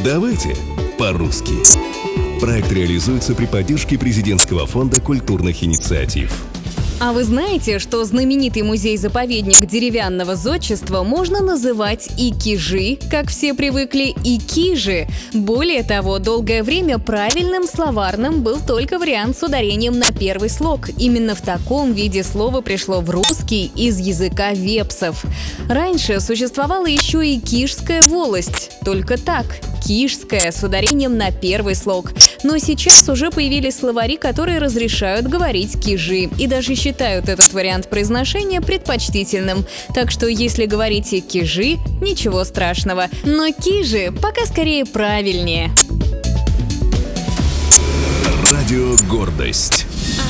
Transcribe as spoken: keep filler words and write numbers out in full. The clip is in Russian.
Давайте по-русски. Проект реализуется при поддержке Президентского фонда культурных инициатив. А вы знаете, что знаменитый музей-заповедник деревянного зодчества можно называть и кижи, как все привыкли, и кижи? Более того, долгое время правильным словарным был только вариант с ударением на первый слог. Именно в таком виде слово пришло в русский из языка вепсов. Раньше существовала еще и кижская волость. Только так – кижская с ударением на первый слог. Но сейчас уже появились словари, которые разрешают говорить кижи. И даже считают этот вариант произношения предпочтительным. Так что если говорите кижи, ничего страшного. Но кижи пока скорее правильнее. Радио «Гордость».